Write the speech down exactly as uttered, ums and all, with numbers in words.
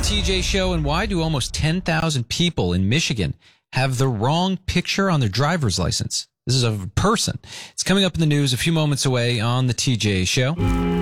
T J Show, and why do almost ten thousand people in Michigan have the wrong picture on their driver's license? This is a person. It's coming up in the news a few moments away on the T J Show.